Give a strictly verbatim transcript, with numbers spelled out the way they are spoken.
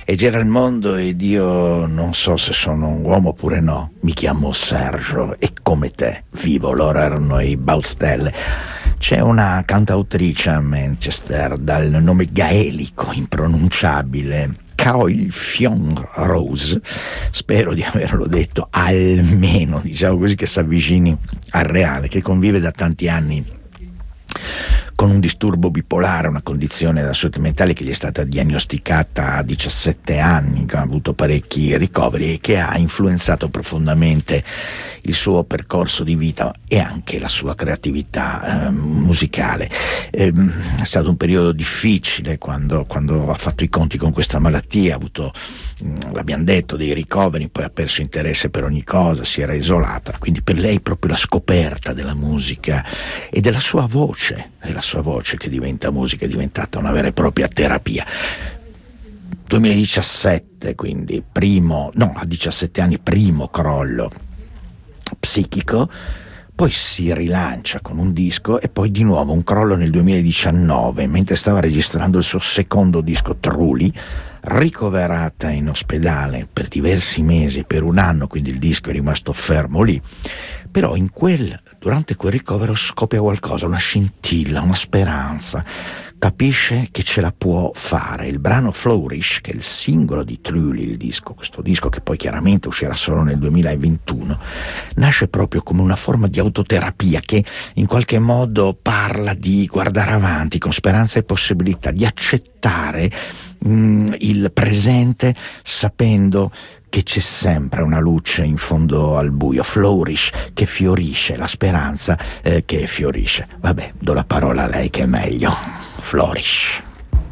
e gira il mondo ed io non so se sono un uomo oppure no. Mi chiamo Sergio e come te vivo. Loro erano i Baustelle. C'è una cantautrice a Manchester dal nome gaelico impronunciabile, Caol Fion Rose, spero di averlo detto almeno, diciamo così, che si avvicini al reale, che convive da tanti anni con un disturbo bipolare, una condizione della salute mentale che gli è stata diagnosticata a diciassette anni, che ha avuto parecchi ricoveri e che ha influenzato profondamente il suo percorso di vita e anche la sua creatività eh, musicale. Eh, è stato un periodo difficile quando, quando ha fatto i conti con questa malattia, ha avuto, mh, l'abbiamo detto, dei ricoveri, poi ha perso interesse per ogni cosa, si era isolata, quindi per lei proprio la scoperta della musica e della sua voce, è la sua voce che diventa musica, è diventata una vera e propria terapia. duemiladiciassette, quindi primo, no, a diciassette anni primo crollo psichico, poi si rilancia con un disco e poi di nuovo un crollo nel duemiladiciannove, mentre stava registrando il suo secondo disco Truly, ricoverata in ospedale per diversi mesi, per un anno, quindi il disco è rimasto fermo lì. Però in quel, durante quel ricovero scoppia qualcosa, una scintilla, una speranza, capisce che ce la può fare. Il brano Flourish, che è il singolo di Truly, il disco, questo disco che poi chiaramente uscirà solo nel duemilaventuno, nasce proprio come una forma di autoterapia che in qualche modo parla di guardare avanti con speranza e possibilità, di accettare mh, il presente sapendo che c'è sempre una luce in fondo al buio. Flourish, che fiorisce, la speranza eh, che fiorisce. Vabbè, do la parola a lei che è meglio. Flourish.